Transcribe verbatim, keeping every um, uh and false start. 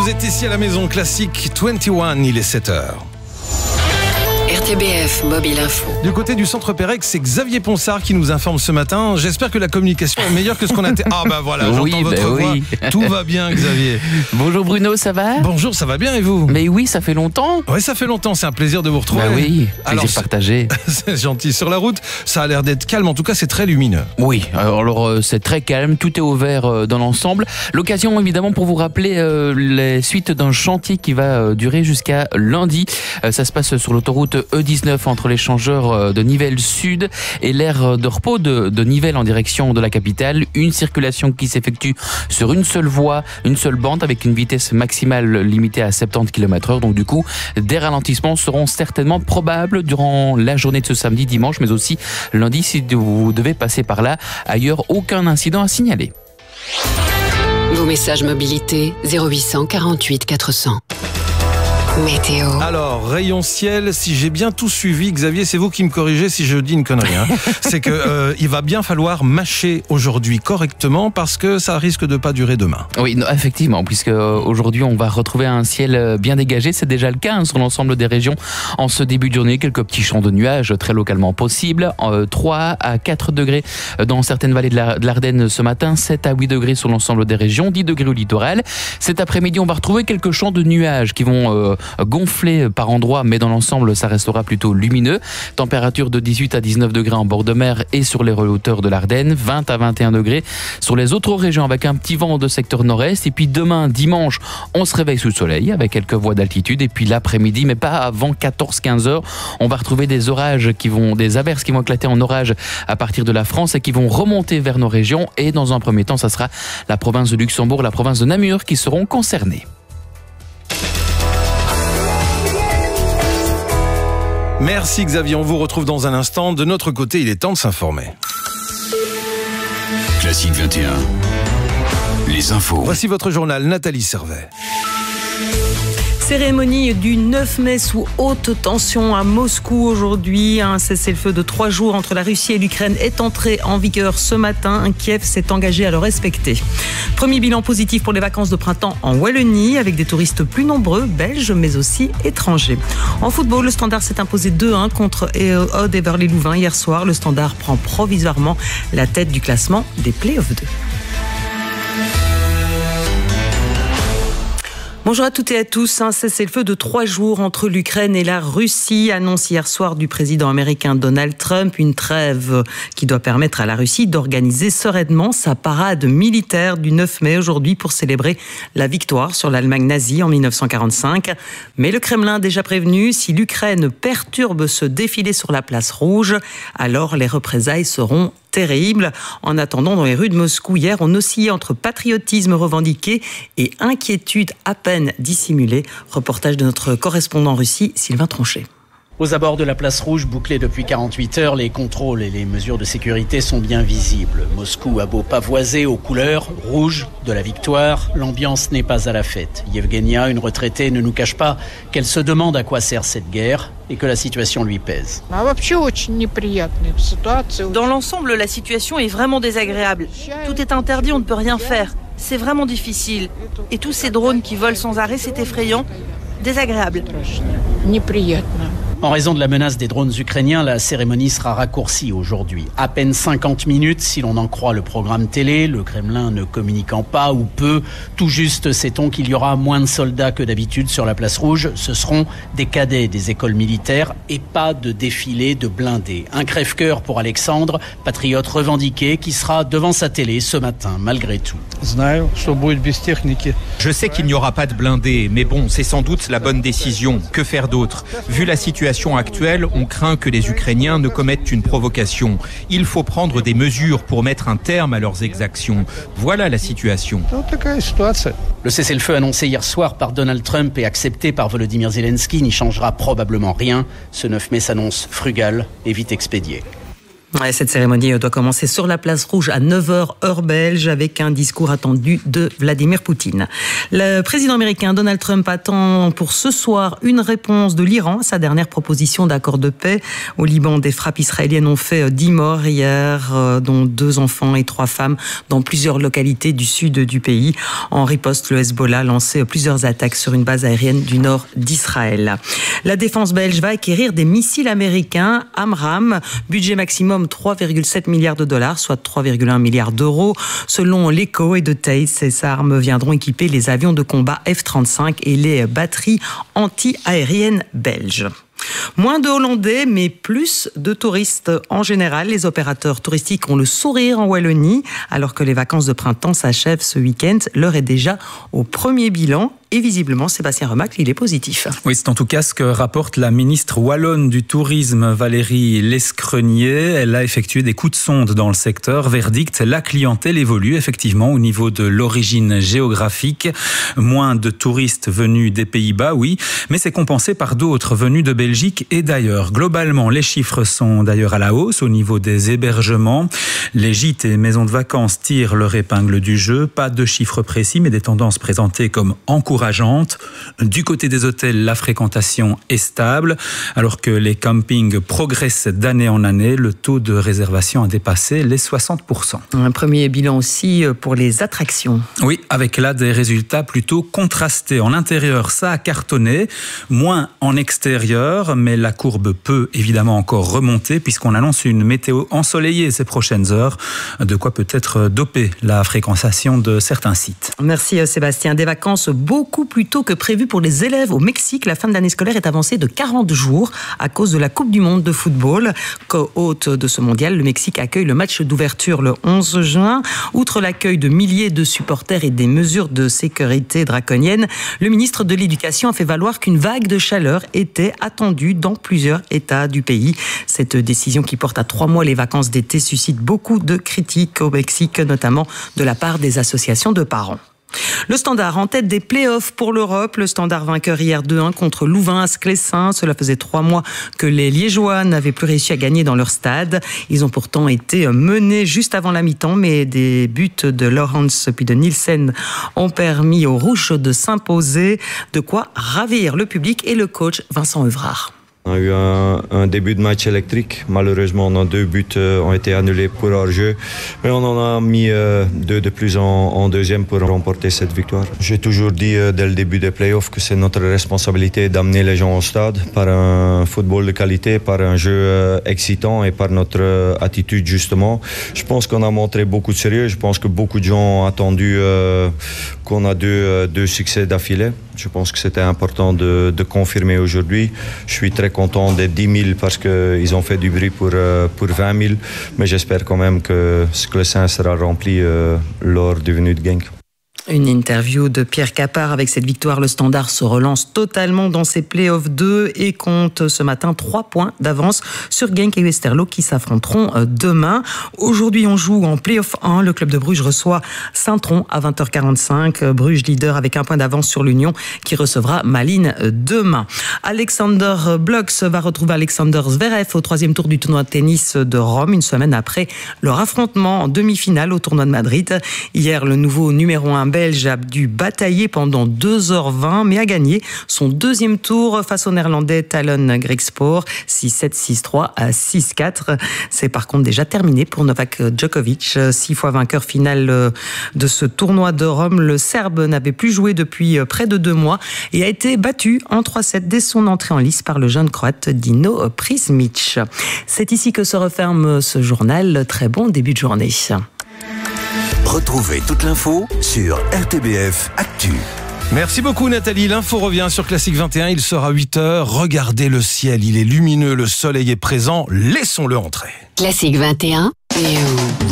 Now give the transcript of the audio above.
vous êtes ici à la Maison Classique vingt et un, il est sept heures. R T B F Mobile Info. Du côté du Centre Pérec, c'est Xavier Ponsard qui nous informe ce matin. J'espère que la communication est meilleure que ce qu'on a été. Ah bah voilà, j'entends oui, votre bah voix. oui. Tout va bien, Xavier. Bonjour Bruno, ça va? Bonjour, ça va bien et vous? Mais oui, ça fait longtemps. Oui, ça fait longtemps, c'est un plaisir de vous retrouver. Bah oui, alors plaisir partagé. C'est gentil. Sur la route, ça a l'air d'être calme, en tout cas c'est très lumineux. Oui, alors euh, c'est très calme, tout est ouvert euh, dans l'ensemble. L'occasion évidemment pour vous rappeler euh, les suites d'un chantier qui va euh, durer jusqu'à lundi. Euh, ça se passe sur l'autoroute E dix-neuf entre l'échangeur de Nivelles Sud et l'aire de repos de, de Nivelles en direction de la capitale. Une circulation qui s'effectue sur une seule voie, une seule bande avec une vitesse maximale limitée à soixante-dix kilomètres heure. Donc du coup, des ralentissements seront certainement probables durant la journée de ce samedi, dimanche, mais aussi lundi si vous devez passer par là. Ailleurs, aucun incident à signaler. Vos messages mobilité zéro huit cent quarante-huit quatre cents. Météo. Alors, rayon ciel, si j'ai bien tout suivi, Xavier, c'est vous qui me corrigez si je dis une connerie. Hein. C'est que euh, il va bien falloir mâcher aujourd'hui correctement parce que ça risque de pas durer demain. Oui, non, effectivement, puisque euh, aujourd'hui on va retrouver un ciel bien dégagé. C'est déjà le cas hein, sur l'ensemble des régions. En ce début de journée, quelques petits champs de nuages très localement possibles. Euh, trois à quatre degrés dans certaines vallées de, la, de l'Ardenne ce matin, sept à huit degrés sur l'ensemble des régions, dix degrés au littoral. Cet après-midi, on va retrouver quelques champs de nuages qui vont euh, gonflé par endroits, mais dans l'ensemble, ça restera plutôt lumineux. Température de dix-huit à dix-neuf degrés en bord de mer et sur les hauteurs de l'Ardenne, vingt à vingt et un degrés sur les autres régions avec un petit vent de secteur nord-est. Et puis demain, dimanche, on se réveille sous le soleil avec quelques voies d'altitude. Et puis l'après-midi, mais pas avant quatorze à quinze heures, on va retrouver des orages qui vont, des averses qui vont éclater en orage à partir de la France et qui vont remonter vers nos régions. Et dans un premier temps, ça sera la province de Luxembourg, la province de Namur qui seront concernées. Merci Xavier, on vous retrouve dans un instant. De notre côté, il est temps de s'informer. Classique vingt et un, les infos. Voici votre journal, Nathalie Servet. Cérémonie du neuf mai sous haute tension à Moscou aujourd'hui. Un cessez-le-feu de trois jours entre la Russie et l'Ukraine est entré en vigueur ce matin. Kiev s'est engagé à le respecter. Premier bilan positif pour les vacances de printemps en Wallonie avec des touristes plus nombreux, belges mais aussi étrangers. En football, le Standard s'est imposé deux un contre Aude Everley-Louvain hier soir. Le Standard prend provisoirement la tête du classement des Play-off deux. Bonjour à toutes et à tous. Un cessez-le-feu de trois jours entre l'Ukraine et la Russie, annonce hier soir du président américain Donald Trump. Une trêve qui doit permettre à la Russie d'organiser sereinement sa parade militaire du neuf mai aujourd'hui pour célébrer la victoire sur l'Allemagne nazie en dix-neuf cent quarante-cinq. Mais le Kremlin a déjà prévenu, si l'Ukraine perturbe ce défilé sur la place rouge, alors les représailles seront terrible. En attendant, dans les rues de Moscou, hier, on oscillait entre patriotisme revendiqué et inquiétude à peine dissimulée. Reportage de notre correspondant en Russie, Sylvain Tronchet. Aux abords de la place rouge, bouclée depuis quarante-huit heures, les contrôles et les mesures de sécurité sont bien visibles. Moscou a beau pavoiser aux couleurs rouges de la victoire, l'ambiance n'est pas à la fête. Yevgenia, une retraitée, ne nous cache pas qu'elle se demande à quoi sert cette guerre et que la situation lui pèse. Dans l'ensemble, la situation est vraiment désagréable. Tout est interdit, on ne peut rien faire. C'est vraiment difficile. Et tous ces drones qui volent sans arrêt, c'est effrayant, désagréable. En raison de la menace des drones ukrainiens, la cérémonie sera raccourcie aujourd'hui. À peine cinquante minutes, si l'on en croit le programme télé, le Kremlin ne communiquant pas ou peu. Tout juste sait-on qu'il y aura moins de soldats que d'habitude sur la place rouge. Ce seront des cadets des écoles militaires et pas de défilé de blindés. Un crève-cœur pour Alexandre, patriote revendiqué, qui sera devant sa télé ce matin, malgré tout. Je sais qu'il n'y aura pas de blindés, mais bon, c'est sans doute la bonne décision. Que faire d'autre ? Vu la situation actuelle, on craint que les Ukrainiens ne commettent une provocation. Il faut prendre des mesures pour mettre un terme à leurs exactions. Voilà la situation. Le cessez-le-feu annoncé hier soir par Donald Trump et accepté par Volodymyr Zelensky n'y changera probablement rien. Ce neuf mai s'annonce frugal et vite expédié. Ouais, cette cérémonie doit commencer sur la place rouge à neuf heures heure belge avec un discours attendu de Vladimir Poutine. Le président américain Donald Trump attend pour ce soir une réponse de l'Iran à sa dernière proposition d'accord de paix. Au Liban, des frappes israéliennes ont fait dix morts hier, dont deux enfants et trois femmes dans plusieurs localités du sud du pays. En riposte, le Hezbollah a lancé plusieurs attaques sur une base aérienne du nord d'Israël. La défense belge va acquérir des missiles américains AMRAAM, budget maximum trois virgule sept milliards de dollars, soit trois virgule un milliards d'euros. Selon l'Echo et de Tate, ces armes viendront équiper les avions de combat F trente-cinq et les batteries anti-aériennes belges. Moins de Hollandais, mais plus de touristes. En général, les opérateurs touristiques ont le sourire en Wallonie. Alors que les vacances de printemps s'achèvent ce week-end, l'heure est déjà au premier bilan. Et visiblement, Sébastien Remacle, il est positif. Oui, c'est en tout cas ce que rapporte la ministre wallonne du Tourisme, Valérie Lescrenier. Elle a effectué des coups de sonde dans le secteur. Verdict, la clientèle évolue effectivement au niveau de l'origine géographique. Moins de touristes venus des Pays-Bas, oui, mais c'est compensé par d'autres venus de Belgique et d'ailleurs. Globalement, les chiffres sont d'ailleurs à la hausse au niveau des hébergements. Les gîtes et maisons de vacances tirent leur épingle du jeu. Pas de chiffres précis, mais des tendances présentées comme encourageantes. Du côté des hôtels, la fréquentation est stable, alors que les campings progressent d'année en année. Le taux de réservation a dépassé les soixante pour cent. Un premier bilan aussi pour les attractions. Oui, avec là des résultats plutôt contrastés. En intérieur, ça a cartonné, moins en extérieur, mais la courbe peut évidemment encore remonter puisqu'on annonce une météo ensoleillée ces prochaines heures, de quoi peut-être doper la fréquentation de certains sites. Merci Sébastien. Des vacances beaucoup Beaucoup plus tôt que prévu pour les élèves au Mexique. La fin de l'année scolaire est avancée de quarante jours à cause de la Coupe du Monde de football. Co-hôte de ce mondial, le Mexique accueille le match d'ouverture le onze juin. Outre l'accueil de milliers de supporters et des mesures de sécurité draconiennes, le ministre de l'Éducation a fait valoir qu'une vague de chaleur était attendue dans plusieurs États du pays. Cette décision qui porte à trois mois les vacances d'été suscite beaucoup de critiques au Mexique, notamment de la part des associations de parents. Le Standard en tête des play-offs pour l'Europe. Le Standard vainqueur hier deux un contre Louvain-Sclessin. Cela faisait trois mois que les Liégeois n'avaient plus réussi à gagner dans leur stade. Ils ont pourtant été menés juste avant la mi-temps, mais des buts de Lawrence puis de Nielsen ont permis aux Rouges de s'imposer. De quoi ravir le public et le coach Vincent Evrard. On a eu un, un début de match électrique. Malheureusement, nos deux buts euh, ont été annulés pour hors-jeu. Mais on en a mis euh, deux de plus en, en deuxième pour remporter cette victoire. J'ai toujours dit euh, dès le début des playoffs que c'est notre responsabilité d'amener les gens au stade par un football de qualité, par un jeu euh, excitant et par notre euh, attitude justement. Je pense qu'on a montré beaucoup de sérieux. Je pense que beaucoup de gens ont attendu euh, qu'on a deux, euh, deux succès d'affilée. Je pense que c'était important de, de confirmer aujourd'hui. Je suis très content des dix mille parce qu'ils ont fait du bruit pour, pour vingt mille. Mais j'espère quand même que Sclessin sera rempli euh, lors du venue de Genk. Une interview de Pierre Capard. Avec cette victoire, le Standard se relance totalement dans ses play-offs deux et compte ce matin trois points d'avance sur Genk et Westerlo qui s'affronteront demain. Aujourd'hui, on joue en play-off un. Le club de Bruges reçoit Saint-Tron à vingt heures quarante-cinq. Bruges leader avec un point d'avance sur l'Union qui recevra Malines demain. Alexander Blocks va retrouver Alexander Zverev au troisième tour du tournoi de tennis de Rome, une semaine après leur affrontement en demi-finale au tournoi de Madrid. Hier, le nouveau numéro un belge a dû batailler pendant deux heures vingt, mais a gagné son deuxième tour face au néerlandais Talon Griekspoor, six sept, six trois à six quatre. C'est par contre déjà terminé pour Novak Djokovic, six fois vainqueur final de ce tournoi de Rome. Le Serbe n'avait plus joué depuis près de deux mois et a été battu en trois sept dès son entrée en lice par le jeune Croate Dino Prismic. C'est ici que se referme ce journal. Très bon début de journée. Retrouvez toute l'info sur R T B F Actu. Merci beaucoup Nathalie. L'info revient sur Classique vingt et un. Il sera huit heures. Regardez le ciel, il est lumineux, le soleil est présent. Laissons-le entrer. Classique vingt et un. Et où